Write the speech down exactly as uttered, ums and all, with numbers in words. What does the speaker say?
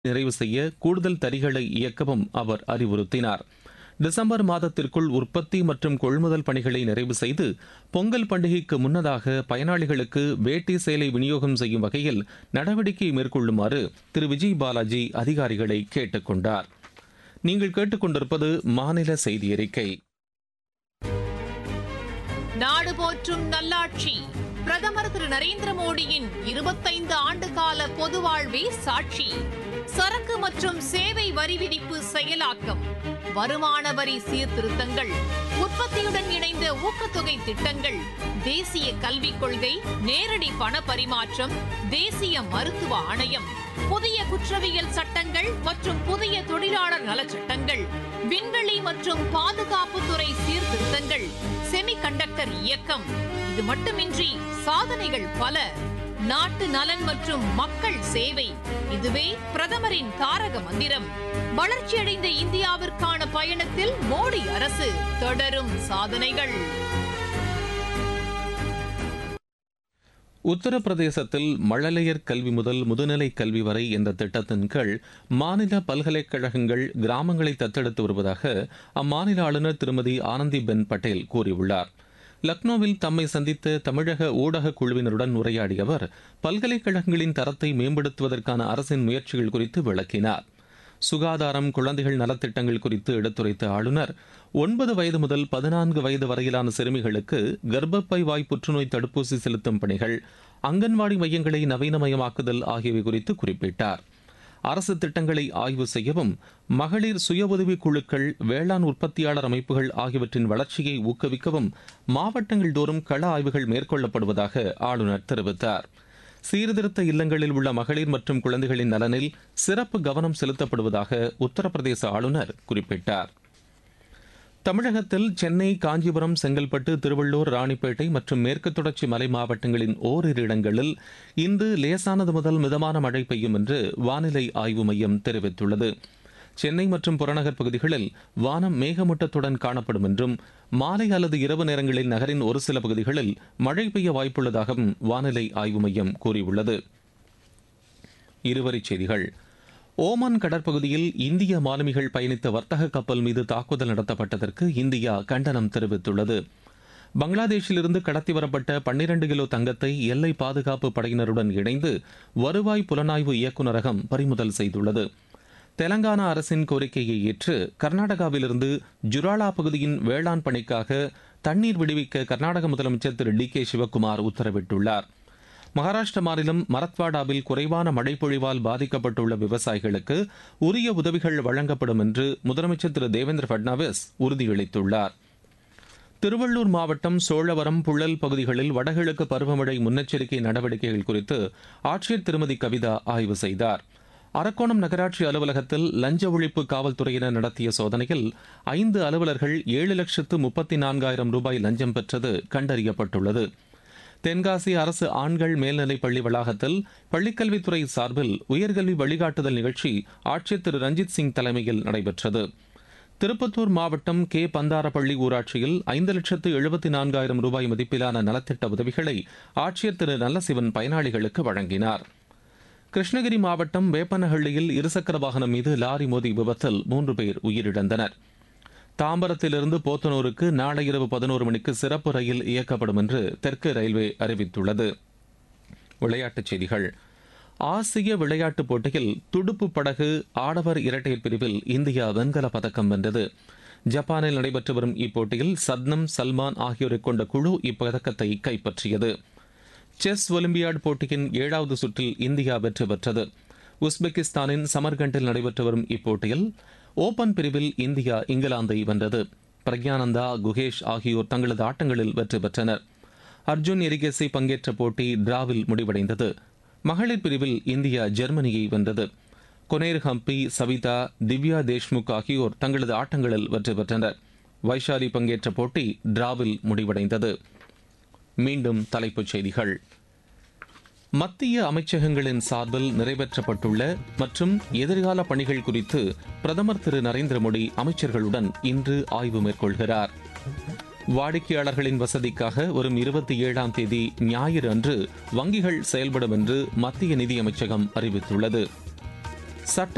நிறைவு செய்ய கூடுதல் தறிகளை இயக்கவும் அவர் அறிவுறுத்தினார். டிசம்பர் மாதத்திற்குள் உற்பத்தி மற்றும் கொள்முதல் பணிகளை நிறைவு செய்து பொங்கல் பண்டிகைக்கு முன்னதாக பயனாளிகளுக்கு வேட்டி சேலை விநியோகம் செய்யும் வகையில் நடவடிக்கை மேற்கொள்ளுமாறு திரு விஜய் பாலாஜி அதிகாரிகளை கேட்டுக் கொண்டார். நீங்கள் கேட்டுக்கொண்டிருப்பது மாநில செய்தி அறிக்கை. நாடு போற்றும் நல்லாட்சி பிரதமர் திரு நரேந்திர மோடியின் இருபத்தைந்து ஆண்டு கால பொது வாழ்வே சாட்சி. சரக்கு மற்றும் சேவை வரி விதிப்பு செயலாக்கம், வருமான வரி சீர்திருத்தங்கள், உற்பத்தியுடன் இணைந்த ஊக்கத்தொகை திட்டங்கள், தேசிய கல்விக் கொள்கை, நேரடி பண பரிமாற்றம், தேசிய மருத்துவ ஆணையம், புதிய குற்றவியல் சட்டங்கள் மற்றும் புதிய தொழிலாளர் நலச்சட்டங்கள், விண்வெளி மற்றும் பாதுகாப்புத்துறை சீர்திருத்தங்கள், செமிகண்டக்டர் இயக்கம். இது மட்டுமின்றி சாதனைகள் பல. நாட்டு நலன் மற்றும் மக்கள் சேவை, இதுவே பிரதமரின் தாரக மந்திரம். வளர்ச்சியடைந்த இந்தியாவிற்கான பயணத்தில் மோடி அரசு, தொடரும் சாதனைகள். உத்தரப்பிரதேசத்தில் மழலையர் கல்வி முதல் முதுநிலை கல்வி வரை என்ற திட்டத்தின் கீழ் மாநில பல்கலைக்கழகங்கள் கிராமங்களை தத்தெடுத்து வருவதாக அம்மாநில ஆளுநர் திருமதி ஆனந்திபென் பட்டேல் கூறியுள்ளார். லக்னோவில் தம்மை சந்தித்த தமிழக ஊடக குழுவினருடன் உரையாடிய அவர் பல்கலைக்கழகங்களின் தரத்தை மேம்படுத்துவதற்கான அரசின் முயற்சிகள் குறித்து விளக்கினார். சுகாதாரம், குழந்தைகள் நலத்திட்டங்கள் குறித்து எடுத்துரைத்த ஆளுநர் ஒன்பது வயது முதல் பதினான்கு வயது வரையிலான சிறுமிகளுக்கு கர்ப்பப்பை வாய் புற்றுநோய் தடுப்பூசி செலுத்தும் பணிகள், அங்கன்வாடி மையங்களை நவீனமயமாக்குதல் ஆகியவை குறித்து குறிப்பிட்டார். அரசு திட்டங்களை ஆய்வு செய்யவும், மகளிர் சுய உதவிக் குழுக்கள், வேளாண் உற்பத்தியாளர் அமைப்புகள் ஆகியவற்றின் வளர்ச்சியை ஊக்குவிக்கவும் மாவட்டங்கள் தோறும் கள ஆய்வுகள் மேற்கொள்ளப்படுவதாக ஆளுநர் தெரிவித்தார். சீர்திருத்த இல்லங்களில் உள்ள மகளிர் மற்றும் குழந்தைகளின் நலனில் சிறப்பு கவனம் செலுத்தப்படுவதாக உத்தரப்பிரதேச ஆளுநர் குறிப்பிட்டார். தமிழகத்தில் சென்னை, காஞ்சிபுரம், செங்கல்பட்டு, திருவள்ளூர், ராணிப்பேட்டை மற்றும் மேற்கு தொடர்ச்சி மலை மாவட்டங்களின் ஓரிரு இடங்களில் இன்று லேசானது முதல் மிதமான மழை பெய்யும் என்று வானிலை ஆய்வு மையம் தெரிவித்துள்ளது. சென்னை மற்றும் புறநகர் பகுதிகளில் வானம் மேகமூட்டத்துடன் காணப்படும் என்றும் மாலை அல்லது இரவு நேரங்களில் நகரின் ஒரு சில பகுதிகளில் மழை பெய்ய வாய்ப்புள்ளதாகவும் வானிலை ஆய்வு மையம் கூறியுள்ளது. இருவரிச் செய்திகள். ஓமான் கடற்பகுதியில் இந்திய மாலுமிகள் பயணித்த வர்த்தக கப்பல் மீது தாக்குதல் நடத்தப்பட்டதற்கு இந்தியா கண்டனம் தெரிவித்துள்ளது. பங்களாதேஷிலிருந்து கடத்தி வரப்பட்ட பன்னிரண்டு கிலோ தங்கத்தை எல்லை பாதுகாப்பு படையினருடன் இணைந்து வருவாய் புலனாய்வு இயக்குநரகம் பறிமுதல் செய்துள்ளது. தெலங்கானா அரசின் கோரிக்கையை ஏற்று கர்நாடகாவிலிருந்து ஜுராலா பகுதியின் வேளாண் பணிக்காக தண்ணீர் விடுவிக்க கர்நாடக முதலமைச்சர் திரு டி கே சிவக்குமார் உத்தரவிட்டுள்ளார். மகாராஷ்டிர மாநிலம் மரத்வாடாவில் குறைவான மழைப்பொழிவால் பாதிக்கப்பட்டுள்ள விவசாயிகளுக்கு உரிய உதவிகள் வழங்கப்படும் என்று முதலமைச்சர் திரு தேவேந்திர பட்னாவிஸ் உறுதியளித்துள்ளார். திருவள்ளூர் மாவட்டம் சோழவரம், புழல் பகுதிகளில் வடகிழக்கு பருவமழை முன்னெச்சரிக்கை நடவடிக்கைகள் குறித்து ஆட்சியர் திருமதி கவிதா ஆய்வு செய்தார். அரக்கோணம் நகராட்சி அலுவலகத்தில் லஞ்ச ஒழிப்பு காவல்துறையினர் நடத்திய சோதனையில் ஐந்து அலுவலர்கள் ஏழு லட்சத்து முப்பத்தி நான்காயிரம் ரூபாய் லஞ்சம் பெற்றது கண்டறியப்பட்டுள்ளது. தென்காசி அரசு ஆண்கள் மேல்நிலைப் பள்ளி வளாகத்தில் பள்ளிக்கல்வித்துறை சார்பில் உயர்கல்வி வழிகாட்டுதல் நிகழ்ச்சி ஆட்சியர் திரு ரஞ்சித் சிங் தலைமையில் நடைபெற்றது. திருப்பத்தூர் மாவட்டம் கே பந்தாரப்பள்ளி ஊராட்சியில் ஐந்து லட்சத்து எழுபத்தி நான்காயிரம் ரூபாய் மதிப்பிலான நலத்திட்ட உதவிகளை ஆட்சியர் திரு நல்லசிவன் பயனாளிகளுக்கு வழங்கினார். கிருஷ்ணகிரி மாவட்டம் வேப்பனஹள்ளியில் இருசக்கர வாகனம் மீது லாரி மோதி விபத்தில் மூன்று பேர் உயிரிழந்தனர். தாம்பரத்திலிருந்து போத்தனூருக்கு நாளை இரவு பதினோரு மணிக்கு சிறப்பு ரயில் இயக்கப்படும் என்று தெற்கு ரயில்வே அறிவித்துள்ளது. விளையாட்டுச் செய்திகள். ஆசிய விளையாட்டுப் போட்டியில் துடுப்பு படகு ஆடவர் இரட்டையர் பிரிவில் இந்தியா வெண்கலப் பதக்கம் வென்றது. ஜப்பானில் நடைபெற்று வரும் இப்போட்டியில் சத்னம், சல்மான் ஆகியோரை கொண்ட குழு இப்பதக்கத்தை கைப்பற்றியது. செஸ் ஒலிம்பியாட் போட்டியின் ஏழாவது சுற்றில் இந்தியா வெற்றி பெற்றது. உஸ்பெகிஸ்தானின் சமர்கண்டில் நடைபெற்று வரும் இப்போட்டியில் ஓபன் பிரிவில் இந்தியா இங்கிலாந்தை வென்றது. பிரக்யானந்தா, குகேஷ் ஆகியோர் தங்களது ஆட்டங்களில் வெற்றி பெற்றனர். அர்ஜுன் எரிகேசி பங்கேற்ற போட்டி டிராவில் முடிவடைந்தது. மகளிர் பிரிவில் இந்தியா ஜெர்மனியை வென்றது. கொனேர் ஹம்பி, சவிதா, திவ்யா தேஷ்முக் ஆகியோர் தங்களது ஆட்டங்களில் வெற்றி பெற்றனர். வைஷாலி பங்கேற்ற போட்டி டிராவில் முடிவடைந்தது. மீண்டும் தலைப்புச் செய்திகள். மத்திய அமைச்சகங்களின் சார்பில் நிறைவேற்றப்பட்டுள்ள மற்றும் எதிர்கால பணிகள் குறித்து பிரதமர் திரு நரேந்திர மோடி அமைச்சர்களுடன் இன்று ஆய்வு மேற்கொள்கிறார். வாடிக்கையாளர்களின் வசதிக்காக வரும் இருபத்தி ஏழாம் தேதி ஞாயிறு அன்று வங்கிகள் செயல்படும் என்று மத்திய நிதியமைச்சகம் அறிவித்துள்ளது. சட்ட